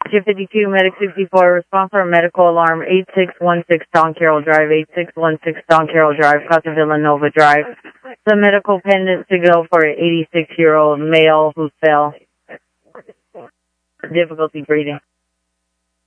Shift 52, Medic 64, response for a medical alarm, 8616 Don Carroll Drive, 8616 Don Carroll Drive, Casa Villanova Drive. The medical pendant signal for an 86-year-old male who fell. Difficulty breathing.